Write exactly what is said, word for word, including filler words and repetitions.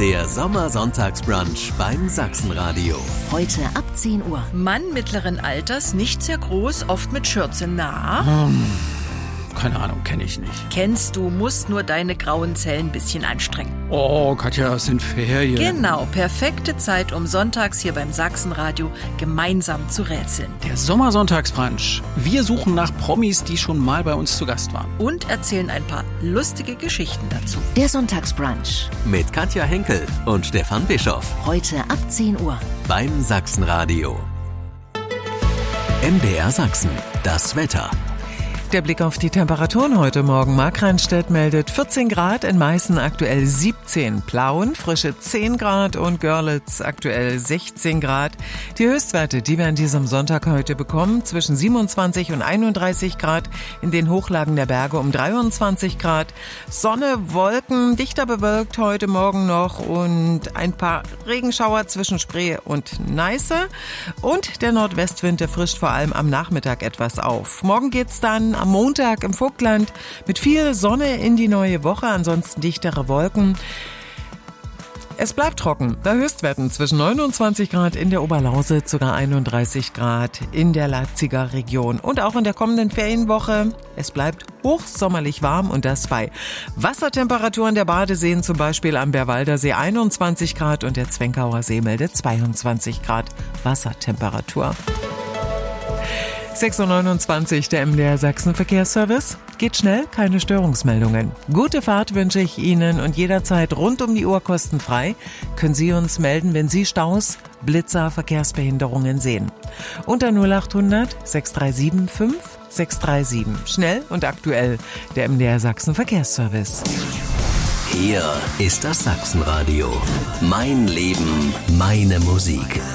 Der Sommersonntagsbrunch beim Sachsenradio. Heute ab zehn Uhr. Mann mittleren Alters, nicht sehr groß, oft mit Schürze. Na? Hm, keine Ahnung, kenne ich nicht. Kennst du, musst nur deine grauen Zellen ein bisschen anstrengen. Oh, Katja, es sind Ferien. Genau, perfekte Zeit, um sonntags hier beim Sachsenradio gemeinsam zu rätseln. Der Sommersonntagsbrunch. Wir suchen nach Promis, die schon mal bei uns zu Gast waren. Und erzählen ein paar lustige Geschichten dazu. Der Sonntagsbrunch. Mit Katja Henkel und Stefan Bischoff. Heute ab zehn Uhr. Beim Sachsenradio. M D R Sachsen. Das Wetter. Der Blick auf die Temperaturen heute Morgen. Markranstädt meldet vierzehn Grad, in Meißen aktuell siebzehn, Plauen frische zehn Grad und Görlitz aktuell sechzehn Grad. Die Höchstwerte, die wir an diesem Sonntag heute bekommen, zwischen siebenundzwanzig und einunddreißig Grad, in den Hochlagen der Berge um dreiundzwanzig Grad. Sonne, Wolken, dichter bewölkt heute Morgen noch und ein paar Regenschauer zwischen Spree und Neiße. Und der Nordwestwind, der frischt vor allem am Nachmittag etwas auf. Morgen geht's dann am Montag im Vogtland mit viel Sonne in die neue Woche, ansonsten dichtere Wolken. Es bleibt trocken, bei Höchstwerten zwischen neunundzwanzig Grad in der Oberlausitz, sogar einunddreißig Grad in der Leipziger Region. Und auch in der kommenden Ferienwoche, es bleibt hochsommerlich warm und das bei Wassertemperaturen der Badeseen, zum Beispiel am Berwalder See einundzwanzig Grad und der Zwenkauer See meldet zweiundzwanzig Grad Wassertemperatur. sechs Uhr neunundzwanzig, der M D R Sachsen Verkehrsservice. Geht schnell, keine Störungsmeldungen. Gute Fahrt wünsche ich Ihnen und jederzeit rund um die Uhr kostenfrei können Sie uns melden, wenn Sie Staus, Blitzer, Verkehrsbehinderungen sehen. Unter null acht hundert sechs drei sieben fünf sechs drei sieben. Schnell und aktuell, der M D R Sachsen Verkehrsservice. Hier ist das Sachsenradio. Mein Leben, meine Musik.